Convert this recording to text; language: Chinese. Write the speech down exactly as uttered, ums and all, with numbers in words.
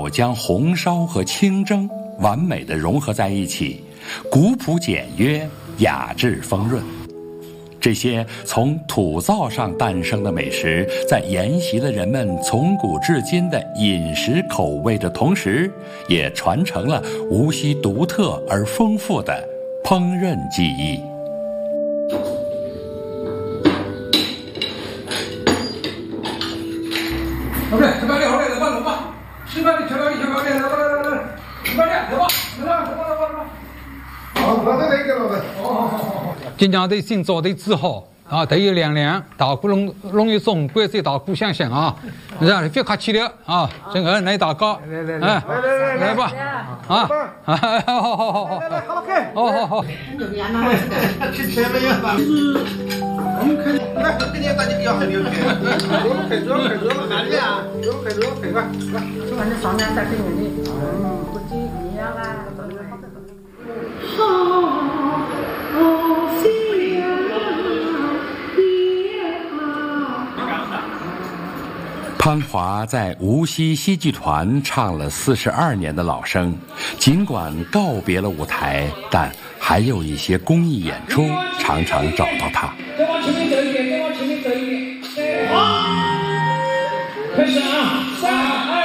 将红烧和清蒸完美地融合在一起，古朴简约，雅致丰润。这些从土灶上诞生的美食，在沿袭了人们从古至今的饮食口味的同时，也传承了无锡独特而丰富的烹饪技艺。 好嘞，吃饭的，好嘞，来吧，来吧，吃饭的，吃饭的，吃饭的，来吧，来来来，吃饭的，来吧，来吧，来吧，来吧，来吧。好，我再来一个，老板。好好好好。 今年的新造的字号啊，都有亮亮，大鼓隆隆一松，关系大鼓响响啊，这样别客气了啊，这个来大哥， 来来来，来来来来吧，啊，好好好好好， 来来，好开， 好好好。 吃钱没有吧？我们开，来，今天大家比较还没有开，热了开热了开热了，哪里啊？热了开热了开吧，来， 吃完这上面再给你的，嗯，不计你呀啦，好的好的。 潘华在无锡戏剧团唱了四十二年的老生，尽管告别了舞台，但还有一些公益演出常常找到他。 再往前面走一点，再往前面走一点。好，开始啊！三二。